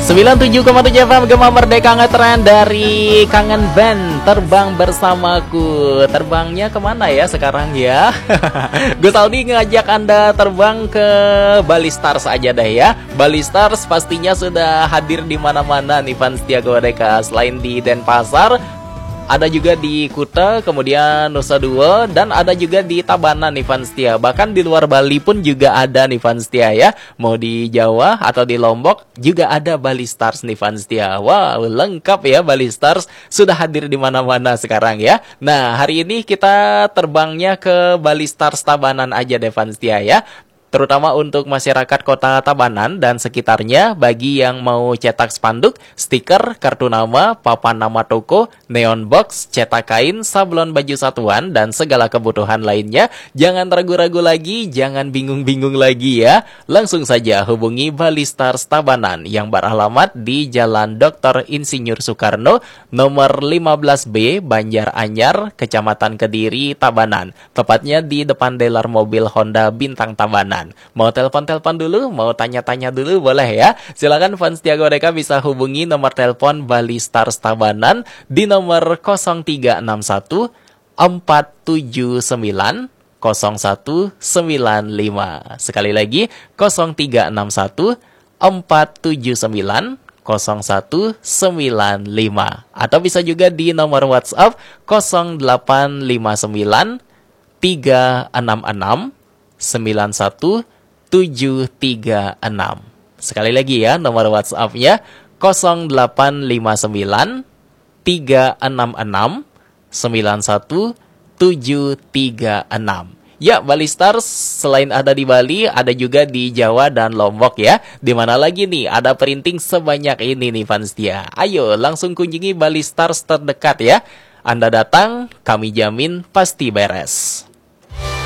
97,7 FM Gema Merdeka ngetren dari Kangen Band. Terbang bersamaku. Terbangnya kemana ya sekarang ya? Gus Aldi ngajak Anda terbang ke Bali Stars aja deh ya. Bali Stars pastinya sudah hadir di mana-mana nih fans Setia Merdeka. Selain di Denpasar, ada juga di Kuta, kemudian Nusa Dua, dan ada juga di Tabanan nih fans setia. Bahkan di luar Bali pun juga ada nih fans setia ya. Mau di Jawa atau di Lombok juga ada Bali Stars nih fans setia. Wow, lengkap ya Bali Stars, sudah hadir di mana-mana sekarang ya. Nah, hari ini kita terbangnya ke Bali Stars Tabanan aja deh fans setia ya. Terutama untuk masyarakat kota Tabanan dan sekitarnya, bagi yang mau cetak spanduk, stiker, kartu nama, papan nama toko, neon box, cetak kain, sablon baju satuan, dan segala kebutuhan lainnya, jangan ragu-ragu lagi, jangan bingung-bingung lagi ya. Langsung saja hubungi Bali Stars Tabanan yang beralamat di Jalan Dr. Insinyur Soekarno, nomor 15B, Banjar Anyar, Kecamatan Kediri, Tabanan. Tepatnya di depan dealer mobil Honda Bintang Tabanan. Mau telepon-telepon dulu, mau tanya-tanya dulu boleh ya. Silakan fans Setia Merdeka bisa hubungi nomor telepon Bali Stars Tabanan di nomor 0361 479 0195. Sekali lagi 0361 479 0195. Atau bisa juga di nomor WhatsApp 0859 366 91736. Sekali lagi ya nomor WhatsApp-nya 0859 366 91736. Ya, Bali Stars selain ada di Bali, ada juga di Jawa dan Lombok ya. Di mana lagi nih ada perinting sebanyak ini nih fans dia. Ayo langsung kunjungi Bali Stars terdekat ya. Anda datang, kami jamin pasti beres.